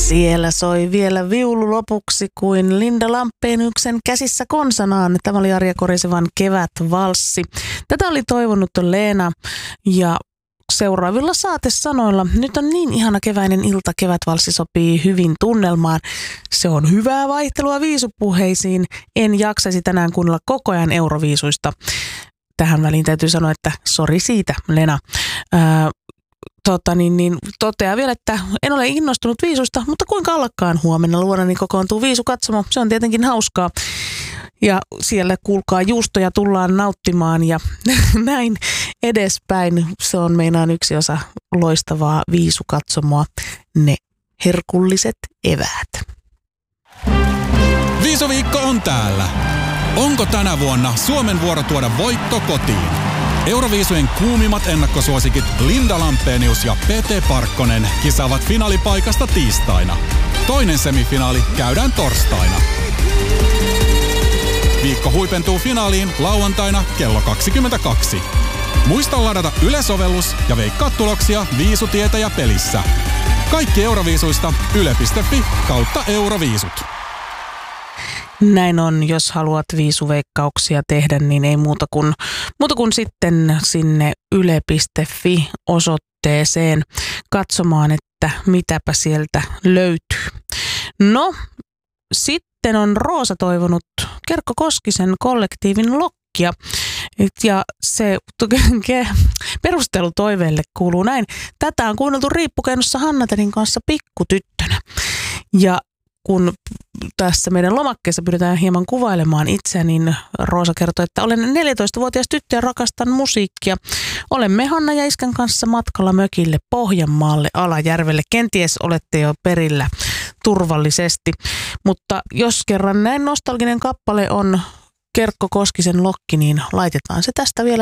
Siellä soi vielä viulu lopuksi kuin Linda Lampeenyksen Käsissä konsanaan. Tämä oli Arja Korisevan Kevätvalssi. Tätä oli toivonut Leena ja seuraavilla saatesanoilla. Nyt on niin ihana keväinen ilta. Kevätvalssi sopii hyvin tunnelmaan. Se on hyvää vaihtelua viisupuheisiin. En jaksaisi tänään kuunnella koko ajan euroviisuista. Tähän väliin täytyy sanoa, että sori siitä, Lena. Toteaa vielä, että en ole innostunut viisuista, mutta kuinka ollakaan huomenna luonani kokoontuu viisukatsomo. Se on tietenkin hauskaa. Ja siellä kuulkaa juustoja tullaan nauttimaan ja näin edespäin. Se on meinaan yksi osa loistavaa viisukatsomoa, ne herkulliset eväät. Viisuviikko on täällä. Onko tänä vuonna Suomen vuoro tuoda voitto kotiin? Euroviisujen kuumimmat ennakkosuosikit Linda Lampenius ja Pete Parkkonen kisaavat finaalipaikasta tiistaina. Toinen semifinaali käydään torstaina. Viikko huipentuu finaaliin lauantaina kello 22. Muista ladata Yle-sovellus ja veikkaa tuloksia Viisutietäjä pelissä. Kaikki Euroviisuista yle.fi/Euroviisut. Näin on, jos haluat viisuveikkauksia tehdä, niin ei muuta kuin sitten sinne yle.fi-osoitteeseen katsomaan, että mitäpä sieltä löytyy. No, sitten on Roosa toivonut Kerkko Koskisen kollektiivin Lokkia. Ja se perustelu toiveelle kuuluu näin. Tätä on kuunneltu riippukennossa Hanna-Tädin kanssa pikkutyttönä. Ja kun tässä meidän lomakkeessa pyritään hieman kuvailemaan itseä, niin Roosa kertoi, että olen 14-vuotias tyttö ja rakastan musiikkia. Olemme Hanna ja Iskän kanssa matkalla mökille Pohjanmaalle Alajärvelle. Kenties olette jo perillä turvallisesti, mutta jos kerran näin nostalginen kappale on Kerkko Koskisen Lokki, niin laitetaan se tästä vielä